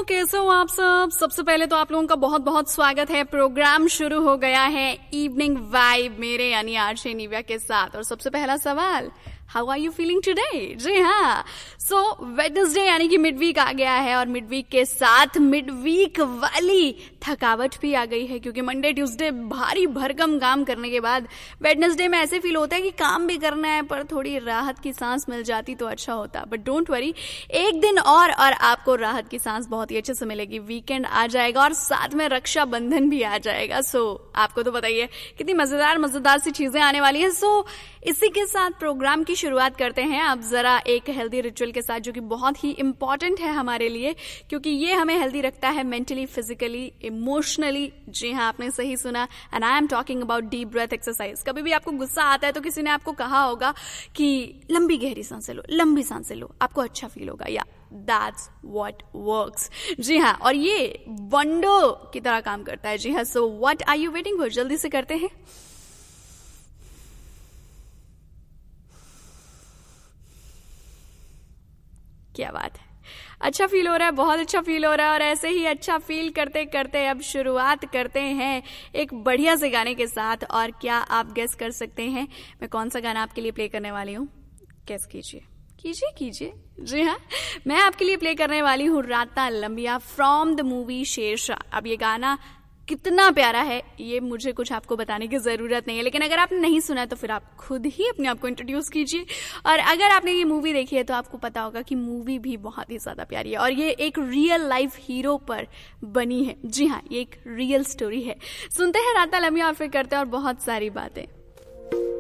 कैसे हो आप सब। सबसे पहले तो आप लोगों का बहुत बहुत स्वागत है। प्रोग्राम शुरू हो गया है इवनिंग वाइब मेरे यानी आरजे निव्या के साथ। और सबसे पहला सवाल, how are you feeling today? जी हाँ, सो वेडनेसडे यानी कि मिड वीक आ गया है और मिड वीक के साथ मिड वीक वाली थकावट भी आ गई है, क्योंकि मंडे ट्यूसडे भारी भरकम काम करने के बाद वेडनेसडे में ऐसे फील होता है कि काम भी करना है पर थोड़ी राहत की सांस मिल जाती तो अच्छा होता। बट डोंट वरी, एक दिन और आपको राहत की सांस बहुत ही अच्छे से मिलेगी। वीकेंड आ जाएगा और साथ में रक्षाबंधन भी आ जाएगा। सो आपको तो पता ही है कितनी मजेदार सी चीजें आने वाली है। सो इसी के साथ प्रोग्राम की शुरुआत करते हैं। अब जरा एक हेल्दी रिचुअल के साथ, जो कि बहुत ही इंपॉर्टेंट है हमारे लिए, क्योंकि ये हमें हेल्दी रखता है मेंटली, फिजिकली, इमोशनली। जी हाँ, आपने सही सुना, and I am talking about deep breath exercise. कभी भी आपको गुस्सा आता है तो किसी ने आपको कहा होगा कि लंबी गहरी सांसें लो, लंबी सांसें लो, आपको अच्छा फील होगा। या That's what works। जी हाँ, और ये वंडो की तरह काम करता है। जी हाँ, so what are you waiting for? जल्दी से करते हैं। क्या बात है, अच्छा फील हो रहा है, बहुत अच्छा फील हो रहा है। और ऐसे ही अच्छा फील करते करते अब शुरुआत करते हैं एक बढ़िया से गाने के साथ। और क्या आप गेस कर सकते हैं मैं कौन सा गाना आपके लिए प्ले करने वाली हूँ? गेस कीजिए कीजिए कीजिए। जी हाँ, मैं आपके लिए प्ले करने वाली हूँ राता लंबिया फ्रॉम द मूवी शेरशाह। अब ये गाना कितना प्यारा है ये मुझे कुछ आपको बताने की जरूरत नहीं है, लेकिन अगर आपने नहीं सुना है तो फिर आप खुद ही अपने आप को इंट्रोड्यूस कीजिए। और अगर आपने ये मूवी देखी है तो आपको पता होगा कि मूवी भी बहुत ही ज्यादा प्यारी है और ये एक रियल लाइफ हीरो पर बनी है। जी हाँ, ये एक रियल स्टोरी है। सुनते हैं राता लंबिया और फिर करते हैं और बहुत सारी बातें।